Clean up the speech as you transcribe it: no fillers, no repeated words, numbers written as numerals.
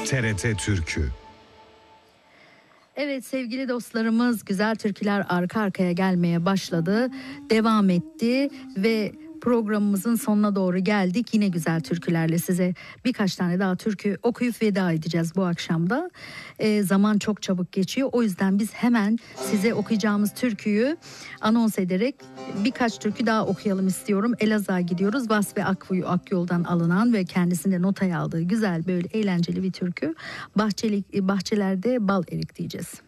TRT Türkü. Evet sevgili dostlarımız, güzel türküler arka arkaya gelmeye başladı, devam etti ve programımızın sonuna doğru geldik. Yine güzel türkülerle size birkaç tane daha türkü okuyup veda edeceğiz bu akşamda. Zaman çok çabuk geçiyor. O yüzden biz hemen size okuyacağımız türküyü anons ederek birkaç türkü daha okuyalım istiyorum. Elazığ'a gidiyoruz. Vasfi Akyol'dan alınan ve kendisinde notaya aldığı güzel böyle eğlenceli bir türkü. Bahçelerde bal erik diyeceğiz.